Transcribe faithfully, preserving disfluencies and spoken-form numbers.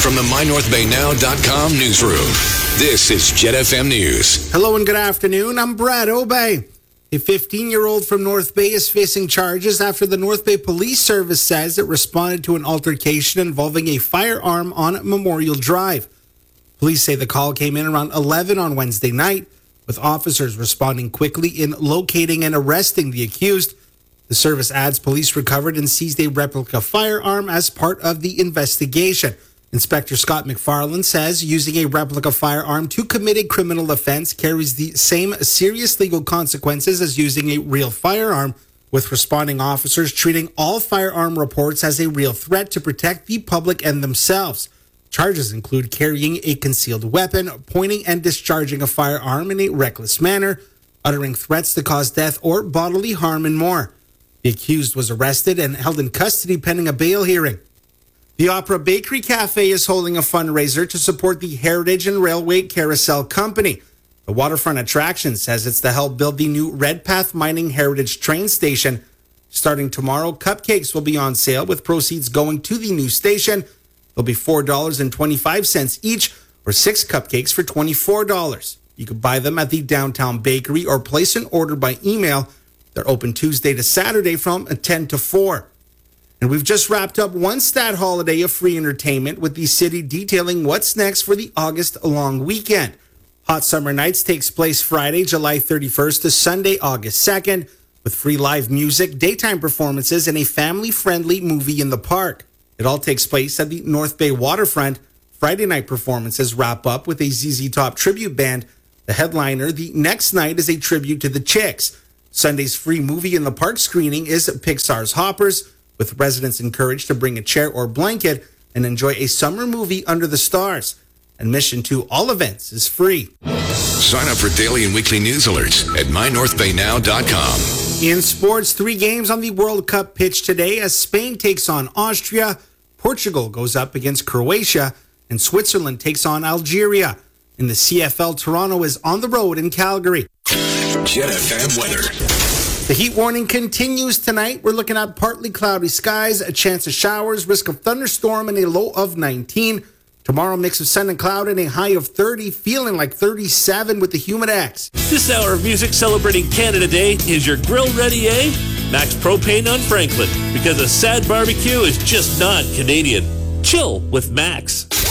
from the my north bay now dot com newsroom, this is Jet F M News. Hello and good afternoon. I'm Brad Obey. A fifteen-year-old from North Bay is facing charges after the North Bay Police Service says it responded to an altercation involving a firearm on Memorial Drive. Police say the call came in around eleven on Wednesday night, with officers responding quickly in locating and arresting the accused. The service adds police recovered and seized a replica firearm as part of the investigation. Inspector Scott McFarland says using a replica firearm to commit a criminal offense carries the same serious legal consequences as using a real firearm, with responding officers treating all firearm reports as a real threat to protect the public and themselves. Charges include carrying a concealed weapon, pointing and discharging a firearm in a reckless manner, uttering threats to cause death or bodily harm, and more. The accused was arrested and held in custody pending a bail hearing. The Opera Bakery Cafe is holding a fundraiser to support the Heritage and Railway Carousel Company. The waterfront attraction says it's to help build the new Redpath Mining Heritage train station. Starting tomorrow, cupcakes will be on sale, with proceeds going to the new station. They'll be four dollars and twenty-five cents each, or six cupcakes for twenty-four dollars. You can buy them at the downtown bakery or place an order by email. They're open Tuesday to Saturday from ten to four. And we've just wrapped up one stat holiday of free entertainment, with the city detailing what's next for the August long weekend. Hot Summer Nights takes place Friday, July thirty-first to Sunday, August second, with free live music, daytime performances, and a family-friendly movie in the park. It all takes place at the North Bay waterfront. Friday night performances wrap up with a Z Z Top tribute band. The headliner the next night is a tribute to the Chicks. Sunday's free movie in the park screening is Pixar's Hoppers, with residents encouraged to bring a chair or blanket and enjoy a summer movie under the stars. Admission to all events is free. Sign up for daily and weekly news alerts at my north bay now dot com. In sports, three games on the World Cup pitch today as Spain takes on Austria, Portugal goes up against Croatia, and Switzerland takes on Algeria. In the C F L, Toronto is on the road in Calgary. Jet F M weather. The heat warning continues tonight. We're looking at partly cloudy skies, a chance of showers, risk of thunderstorm, and a low of nineteen. Tomorrow, mix of sun and cloud and a high of thirty, feeling like thirty-seven with the humid X. This hour of music celebrating Canada Day is your grill ready, eh? Max Propane on Franklin, because a sad barbecue is just not Canadian. Chill with Max.